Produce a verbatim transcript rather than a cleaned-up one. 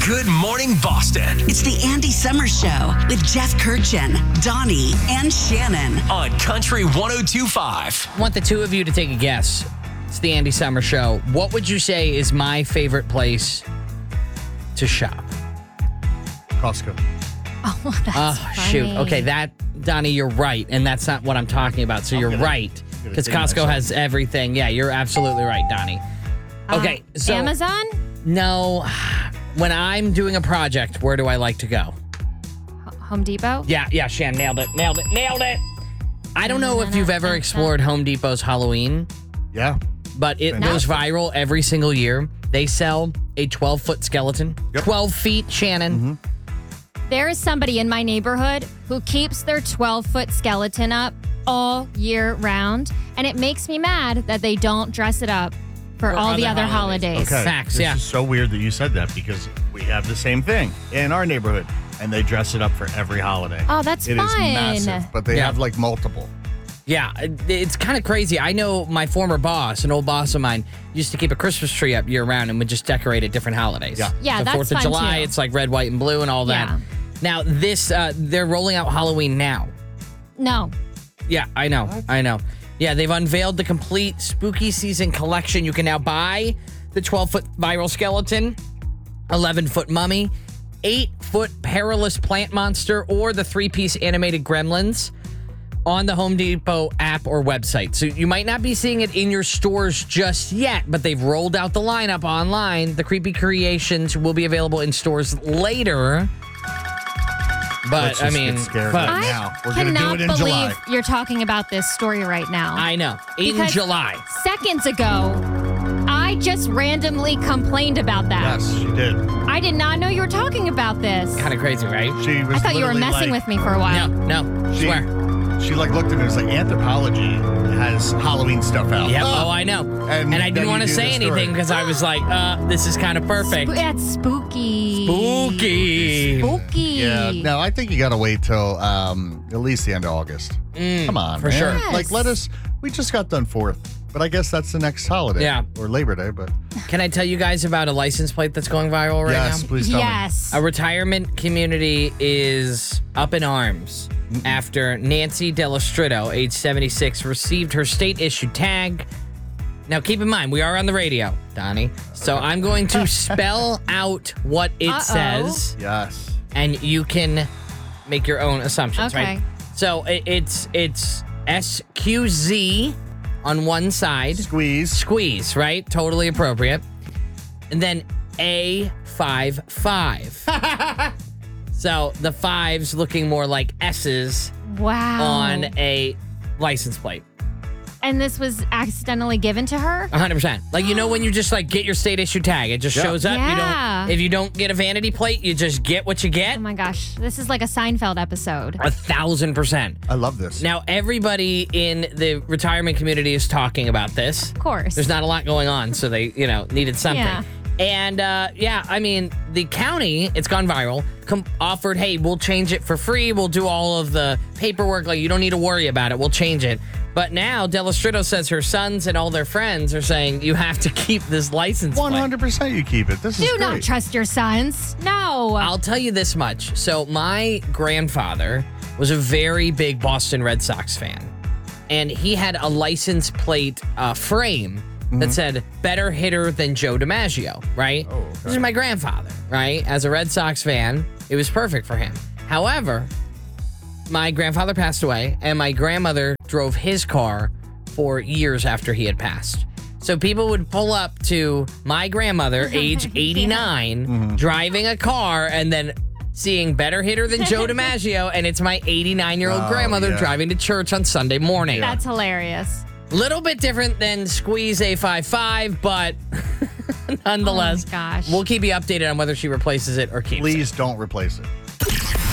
Good Morning Boston. It's the Andy Summers Show with Jeff Kirchin, Donnie, and Shannon. On Country one oh two point five. I want the two of you to take a guess. It's the Andy Summers Show. What would you say is my favorite place to shop? Costco. Oh, that's Oh, funny. shoot. Okay, that, Donnie, you're right. And that's not what I'm talking about. So I'm you're gonna- right. gonna Because dig Costco myself. has everything. Yeah, you're absolutely right, Donnie. Okay, Uh, so. Amazon? No. When I'm doing a project, where do I like to go? H- Home Depot? Yeah, yeah, Shan, nailed it, nailed it, nailed it. I don't know if you've ever explored Home Depot's Halloween, Yeah. but it No. goes viral every single year. They sell a twelve-foot skeleton. Yep. twelve feet, Shannon. There is somebody in my neighborhood who keeps their twelve-foot skeleton up all year round, and it makes me mad that they don't dress it up for, For all the other other holidays. holidays. Okay. Facts, this yeah. is so weird that you said that because we have the same thing in our neighborhood, and they dress it up for every holiday. Oh, that's It is fun. massive, but they Yeah. have like multiple. Yeah, it- it's kind of crazy. I know my former boss, an old boss of mine, used to keep a Christmas tree up year round and would just decorate at different holidays. Yeah. Yeah, the that's Fourth of fun, July, too. it's like red, white, and blue, and all that. Yeah. Now this, uh, they're rolling out Halloween now. No. Yeah, I know. I know. Yeah, they've unveiled the complete spooky season collection. You can now buy the twelve-foot viral skeleton, eleven-foot mummy, eight-foot perilous plant monster, or the three-piece animated gremlins on the Home Depot app or website. So you might not be seeing it in your stores just yet, but they've rolled out the lineup online. The creepy creations will be available in stores later. But, Let's I just mean, get scared but- right I now. We're gonna do cannot it in believe July. you're talking about this story right now. I know. In Because July. Seconds ago, I just randomly complained about that. Yes, she did. I did not know you were talking about this. Kind of crazy, right? She was. I thought you were literally messing like, with me for a while. No, no, She, swear. she like looked at me and was like, Anthropology has Halloween stuff out. Yep. Oh, I know. And And, I then didn't you want to do say the story. anything because I was like, uh, this is kind of perfect. Sp- that's spooky. Spooky. Spooky. Yeah. No, I think you got to wait till um, at least the end of August. Come on, for man. sure. Yes. Like, let us. We just got done fourth, but I guess that's the next holiday. Yeah. Or Labor Day, but Can I tell you guys about a license plate that's going viral right yes, now? please tell me. Yes. A retirement community is up in arms after Nancy Delastrito, age seventy-six, received her state-issued tag. Now, keep in mind, we are on the radio, Donnie. So I'm going to spell out what it Uh-oh. says, Yes. and you can make your own assumptions, Okay. right? So it, it's it's S Q Z on one side, Squeeze. squeeze, right? Totally appropriate. And then A five five. So the fives looking more like S's Wow. on a license plate. And this was accidentally given to her? one hundred percent. Like, you know, when you just like get your state issue tag, it just Yeah. shows up. Yeah. You don't, if you don't get a vanity plate, you just get what you get. Oh my gosh. This is like a Seinfeld episode. A thousand percent. I love this. Now, everybody in the retirement community is talking about this. Of course. There's not a lot going on, so they, you know, needed something. Yeah. And uh, yeah, I mean, the county, it's gone viral, com- offered, hey, we'll change it for free. We'll do all of the paperwork. Like, you don't need to worry about it. We'll change it. But now Delastrito says her sons and all their friends are saying you have to keep this license plate. one hundred percent you keep it. This is Do great. not trust your sons. No. I'll tell you this much. So my grandfather was a very big Boston Red Sox fan. And he had a license plate uh, frame that said better hitter than Joe DiMaggio, right? Oh, okay. This is my grandfather, right? As a Red Sox fan, it was perfect for him. However, my grandfather passed away and my grandmother drove his car for years after he had passed. So people would pull up to my grandmother, age eighty-nine, driving a car and then seeing better hitter than Joe DiMaggio, and it's my eighty-nine-year-old Oh, grandmother yeah. driving to church on Sunday morning. That's hilarious. Little bit different than Squeeze A five-five, but nonetheless, Oh my gosh. we'll keep you updated on whether she replaces it or keeps it. Please don't replace it.